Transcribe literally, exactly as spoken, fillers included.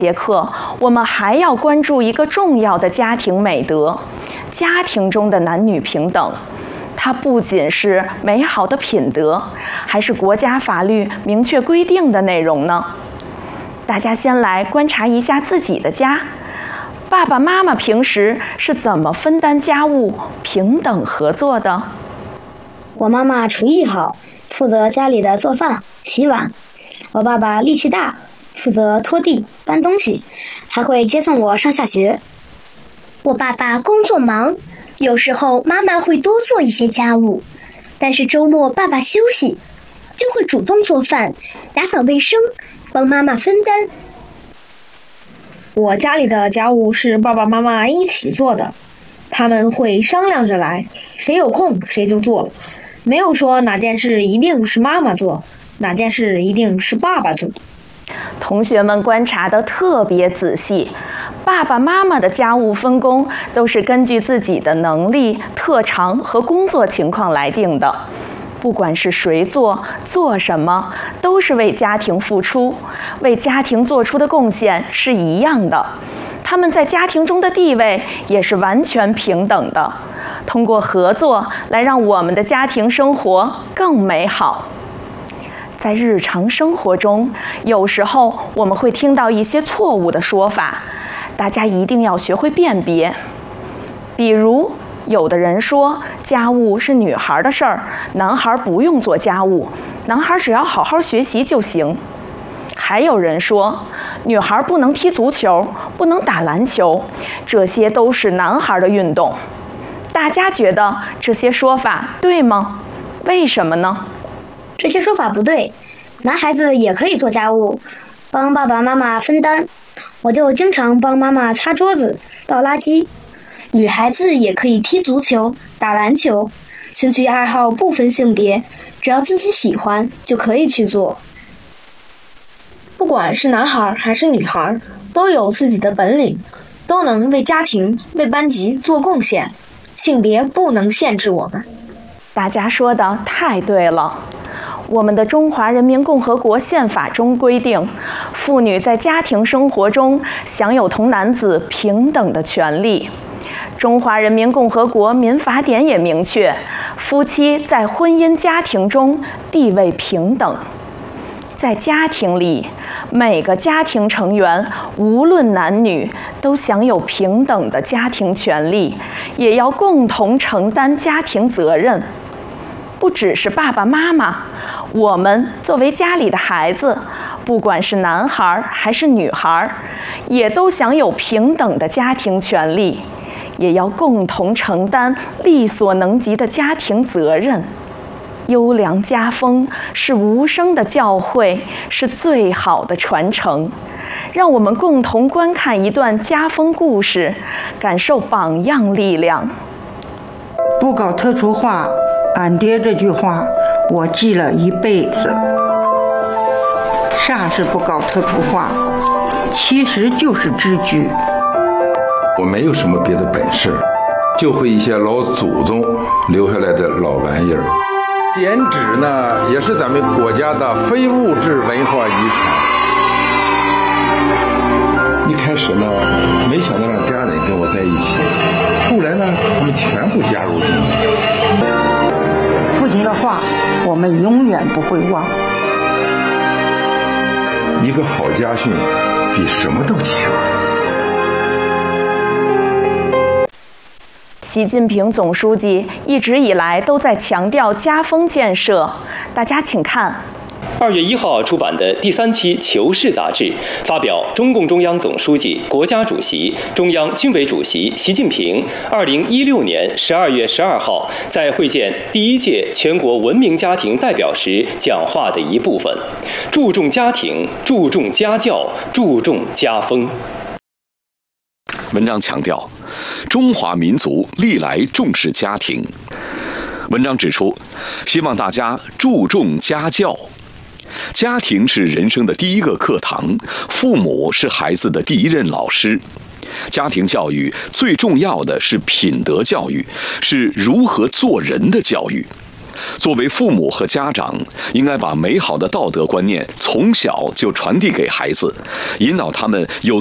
节课，我们还要关注一个重要的家庭美德——家庭中的男女平等。它不仅是美好的品德，还是国家法律明确规定的内容呢？大家先来观察一下自己的家，爸爸妈妈平时是怎么分担家务、平等合作的？ 我妈妈厨艺好，负责家里的做饭、洗碗。我爸爸力气大，负责拖地、搬东西，还会接送我上下学。 我爸爸工作忙，有时候妈妈会多做一些家务，但是周末爸爸休息，就会主动做饭、打扫卫生，帮妈妈分担。 我家里的家务是爸爸妈妈一起做的，他们会商量着来，谁有空谁就做，没有说哪件事一定是妈妈做，哪件事一定是爸爸做。 同学们观察得特别仔细，爸爸妈妈的家务分工都是根据自己的能力、特长和工作情况来定的。不管是谁做做什么，都是为家庭付出，为家庭做出的贡献是一样的。他们在家庭中的地位也是完全平等的。通过合作来让我们的家庭生活更美好。在日常生活中，有时候我们会听到一些错误的说法，大家一定要学会辨别。比如，有的人说家务是女孩的事儿，男孩不用做家务，男孩只要好好学习就行。还有人说，女孩不能踢足球，不能打篮球，这些都是男孩的运动。大家觉得这些说法对吗？为什么呢？ 这些说法不对，男孩子也可以做家务，帮爸爸妈妈分担。我就经常帮妈妈擦桌子、倒垃圾。 女孩子也可以踢足球、打篮球，兴趣爱好不分性别，只要自己喜欢就可以去做。 不管是男孩还是女孩，都有自己的本领，都能为家庭、为班级做贡献，性别不能限制我们。 大家说的太对了。我们的中华人民共和国宪法中规定，妇女在家庭生活中享有同男子平等的权利。中华人民共和国民法典也明确，夫妻在婚姻家庭中地位平等。在家庭里，每个家庭成员无论男女都享有平等的家庭权利，也要共同承担家庭责任。不只是爸爸妈妈，我们作为家里的孩子，不管是男孩还是女孩，也都享有平等的家庭权利，也要共同承担力所能及的家庭责任。优良家风是无声的教诲，是最好的传承。让我们共同观看一段家风故事，感受榜样力量。 不搞特殊化，俺爹这句话我记了一辈子。啥是不搞特殊化？其实就是知句。 我没有什么别的本事，就会一些老祖宗留下来的老玩意儿。剪纸呢，也是咱们国家的非物质文化遗产。一开始呢，没想到让家人跟我在一起，后来呢，他们全部加入进来。 父亲的话，我们永远不会忘。 一个好家训，比什么都强。 习近平总书记一直以来都在强调家风建设，大家请看。 二月一号出版的第三期《求是》杂志发表中共中央总书记、国家主席、中央军委主席习近平二零一六年十二月十二号在会见第一届全国文明家庭代表时讲话的一部分，注重家庭，注重家教，注重家风。 文章强调，中华民族历来重视家庭。文章指出，希望大家注重家教。家庭是人生的第一个课堂，父母是孩子的第一任老师。家庭教育最重要的是品德教育，是如何做人的教育。 作为父母和家长，应该把美好的道德观念从小就传递给孩子，引导他们有